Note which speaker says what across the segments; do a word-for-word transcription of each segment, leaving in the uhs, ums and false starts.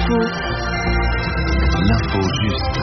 Speaker 1: Info. L'info juste.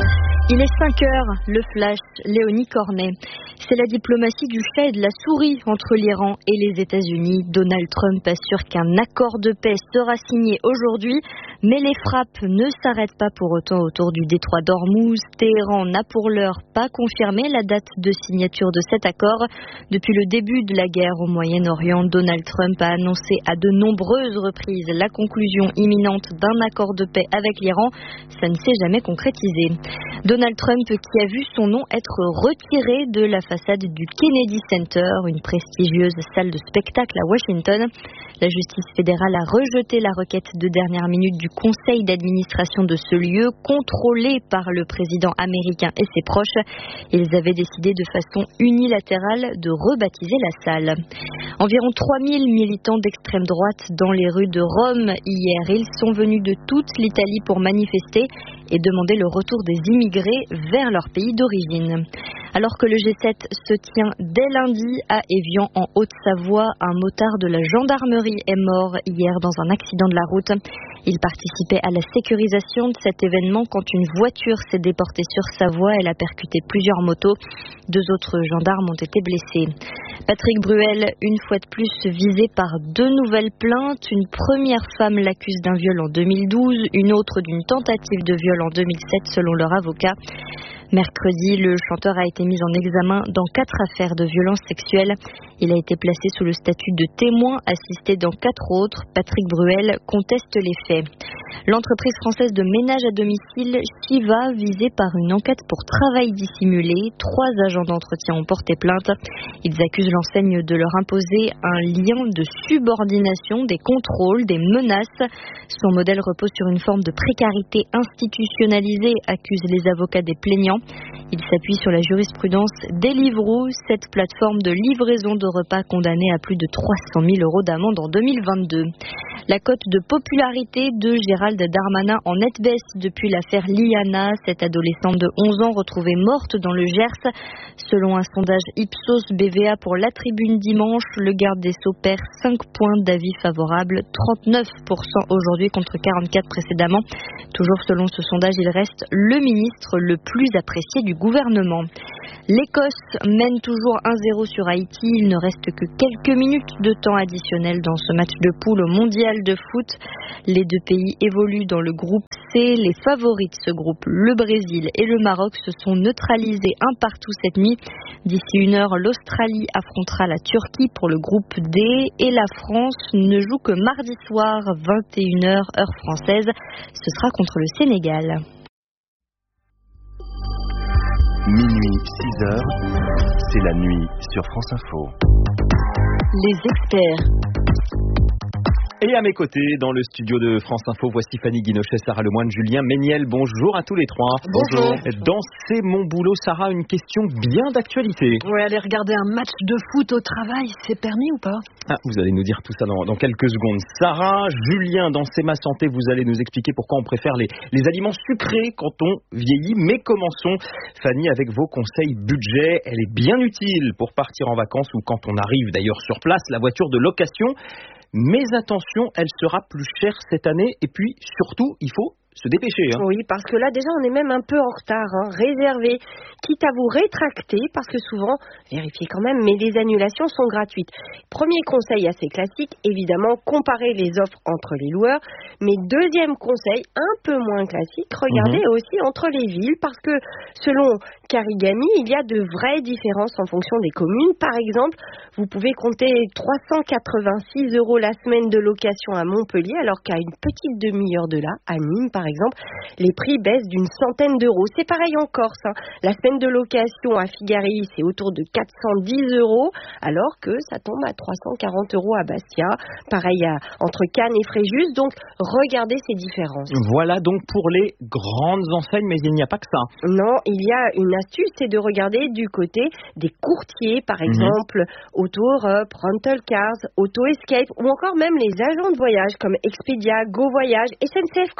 Speaker 1: Il est cinq heures, le flash, Léonie Cornet. C'est la diplomatie du chat et de la souris entre l'Iran et les États-Unis. Donald Trump assure qu'un accord de paix sera signé aujourd'hui, mais les frappes ne s'arrêtent pas pour autant autour du détroit d'Ormuz. Téhéran n'a pour l'heure pas confirmé la date de signature de cet accord. Depuis le début de la guerre au Moyen-Orient, Donald Trump a annoncé à de nombreuses reprises la conclusion imminente d'un accord de paix avec l'Iran. Ça ne s'est jamais concrétisé. Donald Trump qui a vu son nom être retiré de la façade du Kennedy Center, une prestigieuse salle de spectacle à Washington. La justice fédérale a rejeté la requête de dernière minute du conseil d'administration de ce lieu, contrôlé par le président américain et ses proches. Ils avaient décidé de façon unilatérale de rebaptiser la salle. Environ trois mille militants d'extrême droite dans les rues de Rome hier. Ils sont venus de toute l'Italie pour manifester et demander le retour des immigrés vers leur pays d'origine. Alors que le G sept se tient dès lundi à Évian en Haute-Savoie, un motard de la gendarmerie est mort hier dans un accident de la route. Il participait à la sécurisation de cet événement quand une voiture s'est déportée sur sa voie. Elle a percuté plusieurs motos. Deux autres gendarmes ont été blessés. Patrick Bruel, une fois de plus visé par deux nouvelles plaintes. Une première femme l'accuse d'un viol en deux mille douze, une autre d'une tentative de viol en deux mille sept selon leur avocat. Mercredi, le chanteur a été mis en examen dans quatre affaires de violences sexuelles. Il a été placé sous le statut de témoin assisté dans quatre autres. Patrick Bruel conteste les faits. L'entreprise française de ménage à domicile Shiva, visée par une enquête pour travail dissimulé. Trois agents d'entretien ont porté plainte. Ils accusent l'enseigne de leur imposer un lien de subordination, des contrôles, des menaces. Son modèle repose sur une forme de précarité institutionnalisée, accusent les avocats des plaignants. Il s'appuie sur la jurisprudence Deliveroo, cette plateforme de livraison de repas condamnée à plus de trois cent mille euros d'amende en deux mille vingt-deux. La cote de popularité de Gérald Darmanin en nette baisse depuis l'affaire Liana, cette adolescente de onze ans retrouvée morte dans le Gers. Selon un sondage Ipsos B V A pour La Tribune dimanche, le garde des Sceaux perd cinq points d'avis favorables, trente-neuf pour cent aujourd'hui contre quarante-quatre précédemment. Toujours selon ce sondage, il reste le ministre le plus apprécié du gouvernement. L'Écosse mène toujours un zéro sur Haïti. Il ne reste que quelques minutes de temps additionnel dans ce match de poule au mondial de foot. Les deux pays évoluent dans le groupe C. Les favoris de ce groupe, le Brésil et le Maroc, se sont neutralisés un partout cette nuit. D'ici une heure, l'Australie affrontera la Turquie pour le groupe D et la France ne joue que mardi soir, vingt et une heures, heure française. Ce sera contre le Sénégal.
Speaker 2: Minuit, six heures, c'est la nuit sur France Info.
Speaker 1: Les experts.
Speaker 3: Et à mes côtés, dans le studio de France Info, voici Fanny Guinochet, Sarah Lemoine, Julien Méniel. Bonjour à tous les trois.
Speaker 4: Bonjour.
Speaker 3: Dans C'est mon boulot, Sarah, une question bien d'actualité.
Speaker 4: Oui, aller regarder un match de foot au travail, c'est permis ou pas?
Speaker 3: Ah, vous allez nous dire tout ça dans, dans quelques secondes. Sarah, Julien, dans C'est ma santé, vous allez nous expliquer pourquoi on préfère les, les aliments sucrés quand on vieillit. Mais commençons, Fanny, avec vos conseils budget. Elle est bien utile pour partir en vacances ou quand on arrive d'ailleurs sur place, la voiture de location. Mais attention, elle sera plus chère cette année et puis surtout, il faut se dépêcher. Hein.
Speaker 4: Oui, parce que là déjà on est même un peu en retard. Hein. Réservez, quitte à vous rétracter, parce que souvent, vérifiez quand même, mais les annulations sont gratuites. Premier conseil assez classique, évidemment, comparer les offres entre les loueurs. Mais deuxième conseil, un peu moins classique, regardez mmh. aussi entre les villes, parce que selon Carigani, il y a de vraies différences en fonction des communes. Par exemple, vous pouvez compter trois cent quatre-vingt-six euros la semaine de location à Montpellier, alors qu'à une petite demi-heure de là, à Nîmes par exemple, les prix baissent d'une centaine d'euros. C'est pareil en Corse. Hein. La semaine de location à Figari, c'est autour de quatre cent dix euros, alors que ça tombe à trois cent quarante euros à Bastia. Pareil à, entre Cannes et Fréjus. Donc, regardez ces différences.
Speaker 3: Voilà donc pour les grandes enseignes, mais il n'y a pas que ça.
Speaker 4: Non, il y a une astuce, c'est de regarder du côté des courtiers, par exemple, mmh. Autorup, Rental Cars, Auto Escape, ou encore même les agents de voyage comme Expedia, Go Voyage, S N C F Connect aussi.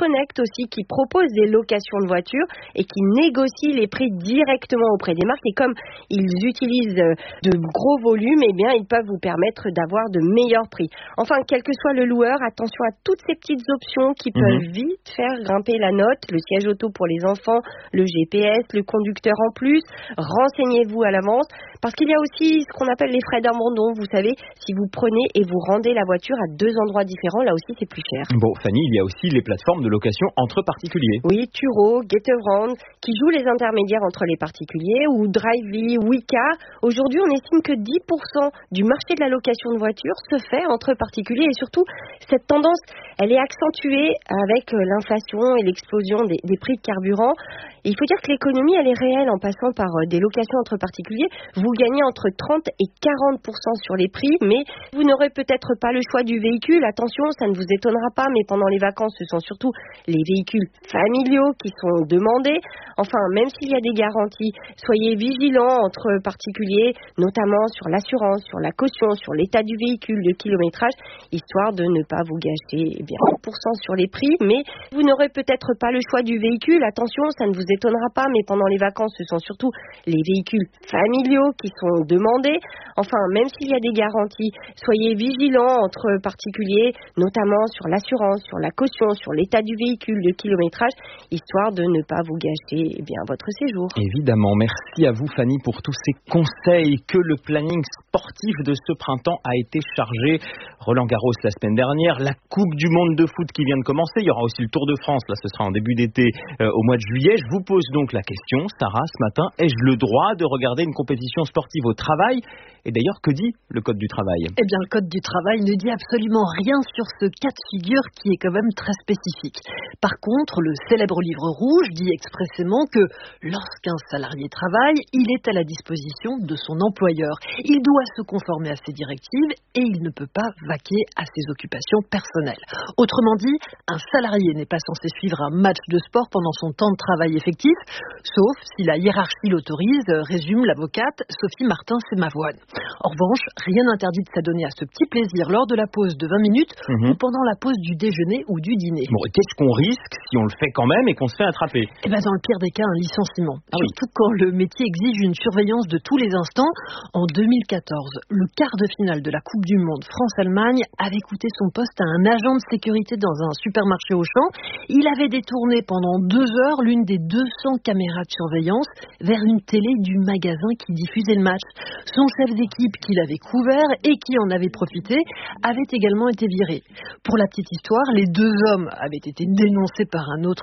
Speaker 4: aussi qui proposent des locations de voitures et qui négocient les prix directement auprès des marques. Et comme ils utilisent de gros volumes, eh bien, ils peuvent vous permettre d'avoir de meilleurs prix. Enfin, quel que soit le loueur, attention à toutes ces petites options qui peuvent mmh. vite faire grimper la note. Le siège auto pour les enfants, le G P S, le conducteur en plus. Renseignez-vous à l'avance parce qu'il y a aussi ce qu'on appelle les frais d'abandon. Vous savez, si vous prenez et vous rendez la voiture à deux endroits différents, là aussi, c'est plus cher.
Speaker 3: Bon, Fanny, il y a aussi les plateformes de location entre particuliers.
Speaker 4: Oui, Turo, Getaround, qui jouent les intermédiaires entre les particuliers, ou Drively, Wicar. Aujourd'hui, on estime que dix pour cent du marché de la location de voitures se fait entre particuliers. Et surtout, cette tendance, elle est accentuée avec l'inflation et l'explosion des, des prix de carburant. Et il faut dire que l'économie, elle est réelle en passant par des locations entre particuliers. Vous gagnez entre trente et quarante pour cent sur les prix, mais vous n'aurez peut-être pas le choix du véhicule. Attention, ça ne vous étonnera pas, mais pendant les vacances, ce sont surtout les véhicules familiaux qui sont demandés. Enfin, même s'il y a des garanties, soyez vigilants entre particuliers, notamment sur l'assurance, sur la caution, sur l'état du véhicule, le kilométrage, histoire de ne pas vous gâcher eh bien, cent pour cent sur les prix, mais vous n'aurez peut-être pas le choix du véhicule. Attention, ça ne vous étonnera pas, mais pendant les vacances, ce sont surtout les véhicules familiaux qui sont demandés. Enfin, même s'il y a des garanties, soyez vigilants entre particuliers, notamment sur l'assurance, sur la caution, sur l'état du véhicule, le kilométrage, histoire de ne pas vous gâcher eh bien, votre séjour.
Speaker 3: Évidemment, merci à vous Fanny pour tous ces conseils. Que le planning sportif de ce printemps a été chargé. Roland Garros la semaine dernière, la Coupe du Monde de foot qui vient de commencer. Il y aura aussi le Tour de France, là ce sera en début d'été euh, au mois de juillet. Je vous pose donc la question, Sarah, ce matin, ai-je le droit de regarder une compétition sportive au travail ? Et d'ailleurs, que dit le Code du travail ?
Speaker 5: Eh bien, le Code du travail ne dit absolument rien sur ce cas de figure qui est quand même très spécifique. Par contre, le célèbre livre rouge dit expressément que lorsqu'un salarié travaille, il est à la disposition de son employeur. Il doit se conformer à ses directives et il ne peut pas vaquer à ses occupations personnelles. Autrement dit, un salarié n'est pas censé suivre un match de sport pendant son temps de travail effectif, sauf si la hiérarchie l'autorise, résume l'avocate Sophie Martin-Semavoine. En revanche, rien n'interdit de s'adonner à ce petit plaisir lors de la pause de vingt minutes mmh. ou pendant la pause du déjeuner ou du dîner.
Speaker 3: Bon, et qu'est-ce qu'on risque si on le fait quand même et qu'on se fait attraper ?
Speaker 5: Eh ben, dans le pire des cas, un licenciement.
Speaker 3: Ah
Speaker 5: Surtout
Speaker 3: oui.
Speaker 5: quand le métier exige une surveillance de tous les instants. En deux mille quatorze, le quart de finale de la Coupe du Monde France-Allemagne avait coûté son poste à un agent de sécurité dans un supermarché Auchan. Il avait détourné pendant deux heures l'une des deux cents caméras de surveillance vers une télé du magasin qui diffusait le match. Son chef d'équipe qui l'avait couvert et qui en avait profité avait également été viré. Pour la petite histoire, les deux hommes avaient été dénoncés par un autre